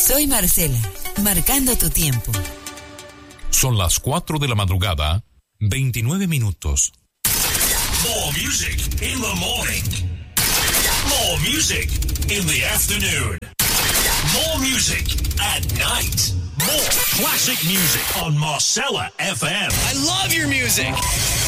Soy Marcela, marcando tu tiempo. Son las 4 de la madrugada, 29 minutos. More music in the morning. More music in the afternoon. More music at night. More classic music on Marcella FM. I love your music.